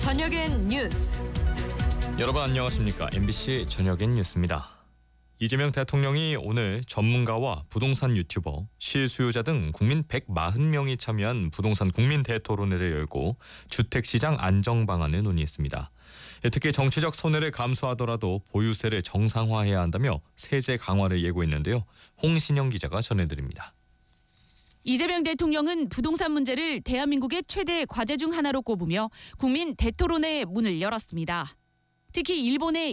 저녁엔 뉴스. 여러분 안녕하십니까? MBC 저녁엔 뉴스입니다. 이재명 대통령이 오늘 전문가와 부동산 유튜버, 실수요자 등 국민 140명이 참여한 부동산 국민 대토론회를 열고 주택시장 안정 방안을 논의했습니다. 특히 정치적 손해를 감수하더라도 보유세를 정상화해야 한다며 세제 강화를 예고했는데요. 홍신영 기자가 전해드립니다. 이재명 대통령은 부동산 문제를 대한민국의 최대 과제 중 하나로 꼽으며 국민 대토론회 문을 열었습니다. 특히 일본의